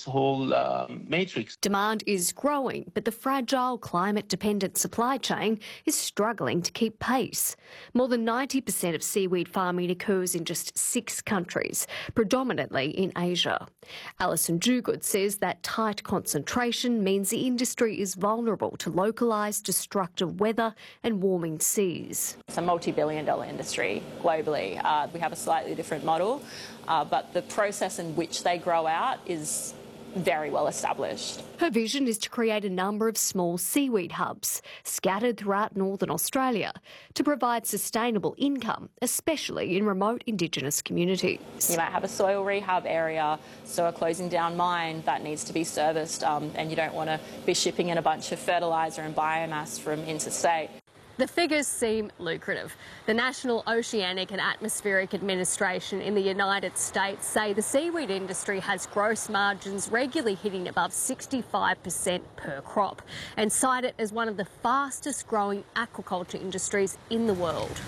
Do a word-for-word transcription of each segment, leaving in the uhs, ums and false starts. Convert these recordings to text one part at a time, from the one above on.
whole um, matrix. Demand is growing, but the fragile climate-dependent supply chain is struggling to keep pace. More than ninety percent of seaweed farming occurs in just six countries, predominantly in Asia. Alison Duguid says that tight concentration means the industry is vulnerable to localised destructive weather and warming seas. It's a multi-billion dollar industry globally. Uh, we have a slightly different model, uh, but the process in which they grow out is very well established. Her vision is to create a number of small seaweed hubs scattered throughout northern Australia to provide sustainable income, especially in remote Indigenous communities. You might have a soil rehab area, so a closing down mine that needs to be serviced, um, and you don't want to be shipping in a bunch of fertiliser and biomass from interstate. The figures seem lucrative. The National Oceanic and Atmospheric Administration in the United States say the seaweed industry has gross margins regularly hitting above sixty-five percent per crop and cite it as one of the fastest growing aquaculture industries in the world.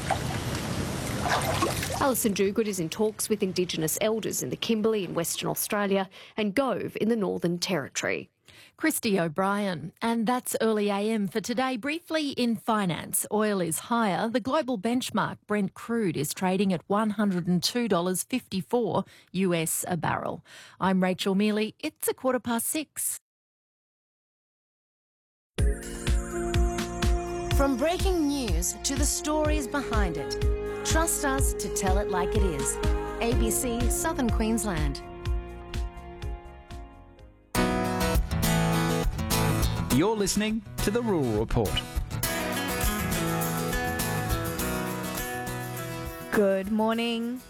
Alison Duguid is in talks with Indigenous elders in the Kimberley in Western Australia and Gove in the Northern Territory. Christy O'Brien. And that's Early A M for today. Briefly in finance, oil is higher. The global benchmark Brent crude is trading at one hundred two dollars fifty-four U S a barrel. I'm Rachel Mealy. It's a quarter past six. From breaking news to the stories behind it, trust us to tell it like it is. A B C Southern Queensland. You're listening to The Rural Report. Good morning.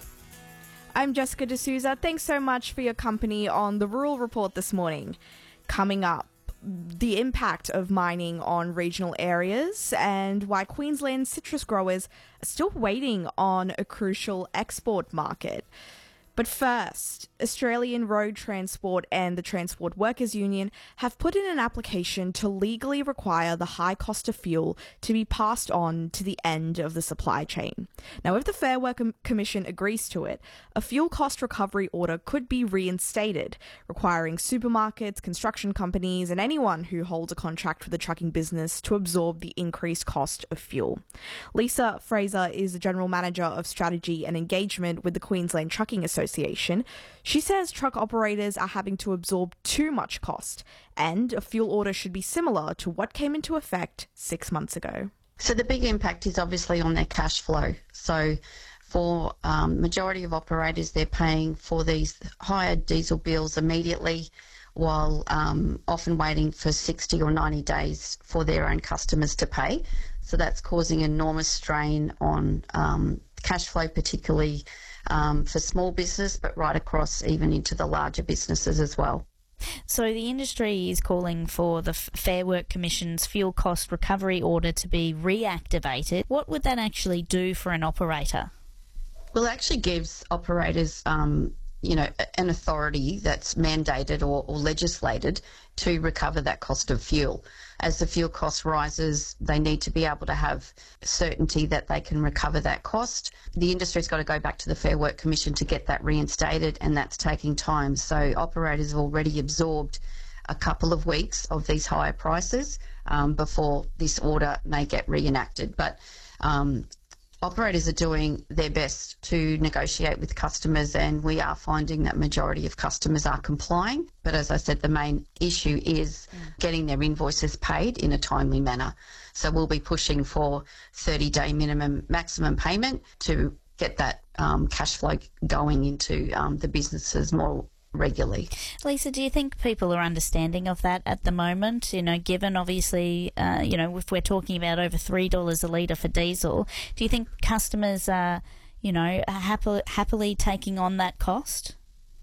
I'm Jessica D'Souza. Thanks so much for your company on The Rural Report this morning. Coming up, the impact of mining on regional areas and why Queensland citrus growers are still waiting on a crucial export market. But first, Australian Road Transport and the Transport Workers Union have put in an application to legally require the high cost of fuel to be passed on to the end of the supply chain. Now, if the Fair Work Commission agrees to it, a fuel cost recovery order could be reinstated, requiring supermarkets, construction companies, and anyone who holds a contract with a trucking business to absorb the increased cost of fuel. Lisa Fraser is the General Manager of Strategy and Engagement with the Queensland Trucking Association. She says truck operators are having to absorb too much cost, and a fuel order should be similar to what came into effect six months ago. So the big impact is obviously on their cash flow. So for um, majority of operators, they're paying for these higher diesel bills immediately, while um, often waiting for sixty or ninety days for their own customers to pay. So that's causing enormous strain on um, cash flow, particularly um, for small business, but right across even into the larger businesses as well. So the industry is calling for the Fair Work Commission's fuel cost recovery order to be reactivated. What would that actually do for an operator? Well, it actually gives operators um, you know, an authority that's mandated or, or legislated to recover that cost of fuel. As the fuel cost rises, they need to be able to have certainty that they can recover that cost. The industry's got to go back to the Fair Work Commission to get that reinstated, and that's taking time. So operators have already absorbed a couple of weeks of these higher prices um, before this order may get reenacted. But um, operators are doing their best to negotiate with customers, and we are finding that majority of customers are complying. But as I said, the main issue is getting their invoices paid in a timely manner. So we'll be pushing for thirty-day minimum maximum payment to get that um, cash flow going into um, the businesses more regularly. Lisa, do you think people are understanding of that at the moment? You know, given obviously, uh, you know, if we're talking about over three dollars a litre for diesel, do you think customers are, you know, happily, happily taking on that cost?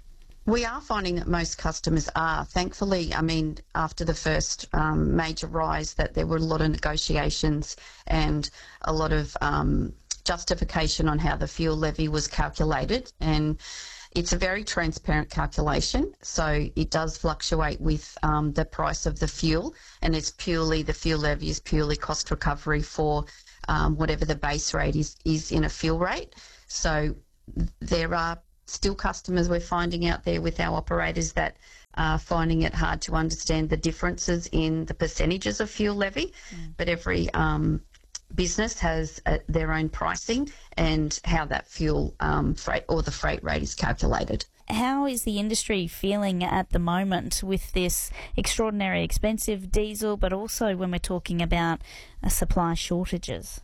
We are finding that most customers are. Thankfully, I mean, after the first um, major rise, that there were a lot of negotiations and a lot of um, justification on how the fuel levy was calculated, and it's a very transparent calculation, so it does fluctuate with um, the price of the fuel, and it's purely, the fuel levy is purely cost recovery for um, whatever the base rate is, is in a fuel rate. So there are still customers we're finding out there with our operators that are finding it hard to understand the differences in the percentages of fuel levy, mm. but every um, business has uh, their own pricing and how that fuel um, freight or the freight rate is calculated. How is the industry feeling at the moment with this extraordinary expensive diesel, but also when we're talking about uh, supply shortages?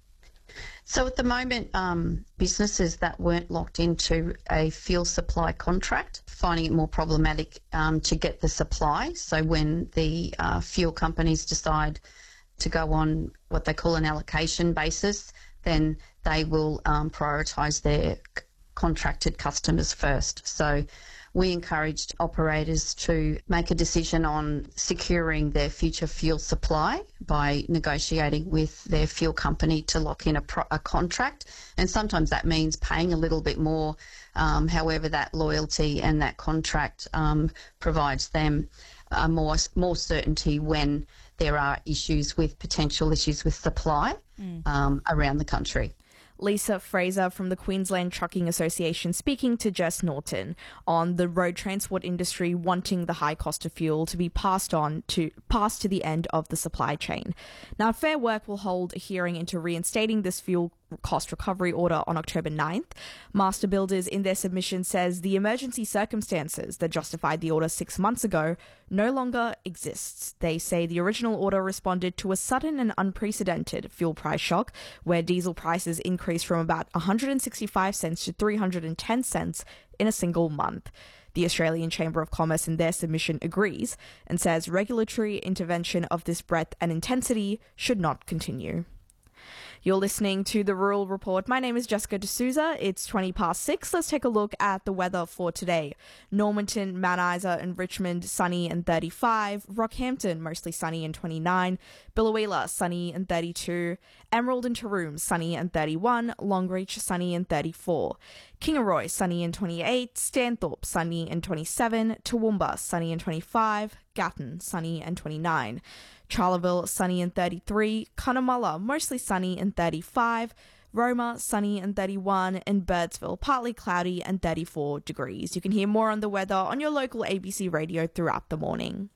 So at the moment, um, businesses that weren't locked into a fuel supply contract, finding it more problematic um, to get the supply. So when the uh, fuel companies decide to go on what they call an allocation basis, then they will um, prioritise their contracted customers first. So we encouraged operators to make a decision on securing their future fuel supply by negotiating with their fuel company to lock in a, pro- a contract. And sometimes that means paying a little bit more. Um, however, that loyalty and that contract um, provides them uh, more, more certainty when there are issues with potential issues with supply mm. um, around the country. Lisa Fraser from the Queensland Trucking Association speaking to Jess Norton on the road transport industry wanting the high cost of fuel to be passed on to passed to the end of the supply chain. Now, Fair Work will hold a hearing into reinstating this fuel cost recovery order on October ninth. Master Builders in their submission says the emergency circumstances that justified the order six months ago no longer exists. They say the original order responded to a sudden and unprecedented fuel price shock where diesel prices increased from about one hundred sixty-five cents to three hundred ten cents in a single month. The Australian Chamber of Commerce in their submission agrees and says regulatory intervention of this breadth and intensity should not continue. You're listening to the Rural Report. My name is Jessica D'Souza. It's twenty past six. Let's take a look at the weather for today. Normanton, Mount Isa and Richmond, sunny and thirty-five. Rockhampton, mostly sunny and twenty-nine. Biloela, sunny and thirty-two. Emerald and Taroom, sunny and thirty-one. Longreach, sunny and thirty-four. Kingaroy, sunny and twenty-eight. Stanthorpe, sunny and twenty-seven. Toowoomba, sunny and twenty-five. Gatton, sunny and twenty-nine. Charleville, sunny and thirty-three. Cunnamulla, mostly sunny and thirty-five. Roma, sunny and thirty-one. And Birdsville, partly cloudy and thirty-four degrees. You can hear more on the weather on your local A B C radio throughout the morning.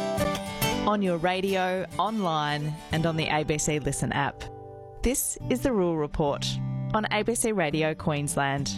On your radio, online and on the A B C Listen app. This is the Rural Report on A B C Radio Queensland.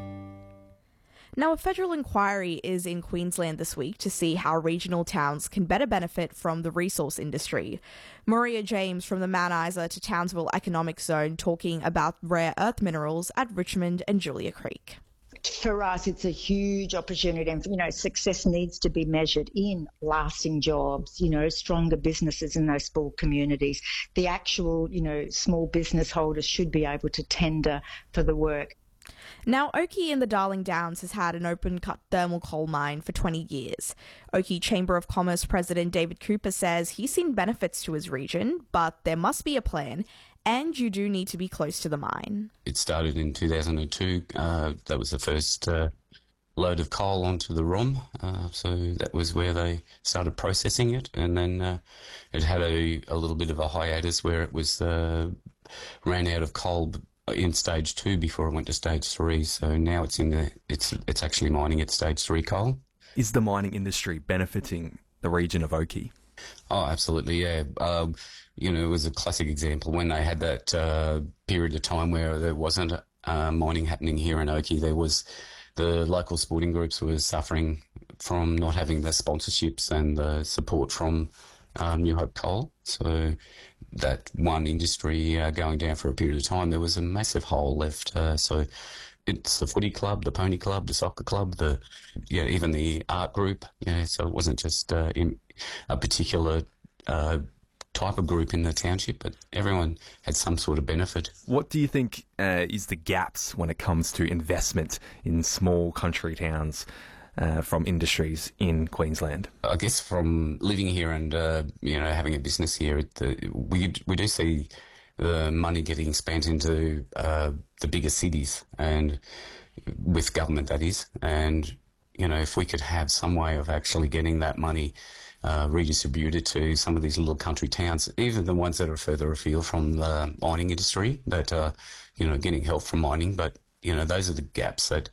Now, a federal inquiry is in Queensland this week to see how regional towns can better benefit from the resource industry. Maria James from the Mount Isa to Townsville Economic Zone talking about rare earth minerals at Richmond and Julia Creek. For us, it's a huge opportunity, and you know, success needs to be measured in lasting jobs, you know, stronger businesses in those small communities. The actual, you know, small business holders should be able to tender for the work. Now, Oakey in the Darling Downs has had an open-cut thermal coal mine for twenty years. Oakey Chamber of Commerce President David Cooper says he's seen benefits to his region, but there must be a plan, and you do need to be close to the mine. It started in two thousand two. Uh, that was the first uh, load of coal onto the R O M, uh, so that was where they started processing it, and then uh, it had a, a little bit of a hiatus where it was uh, ran out of coal in stage two before it went to stage three. So now it's in the it's it's actually mining at stage three coal. Is the mining industry benefiting the region of Oakey? Oh, absolutely, yeah. Um, you know, it was a classic example when they had that uh, period of time where there wasn't uh, mining happening here in Oakey. There was the local sporting groups were suffering from not having the sponsorships and the support from um, New Hope Coal. So that one industry uh, going down for a period of time, there was a massive hole left. Uh, so it's the footy club, the pony club, the soccer club, the yeah, even the art group. Yeah, so it wasn't just uh, in a particular uh, type of group in the township, but everyone had some sort of benefit. What do you think uh, is the gaps when it comes to investment in small country towns uh, from industries in Queensland? I guess from living here and uh, you know having a business here, the, we we do see the money getting spent into uh, the bigger cities, and with government that is, and you know if we could have some way of actually getting that money uh, redistributed to some of these little country towns, even the ones that are further afield from the mining industry, that are you know getting help from mining, but you know those are the gaps that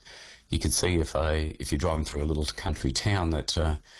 you could see if I if you're driving through a little country town that uh,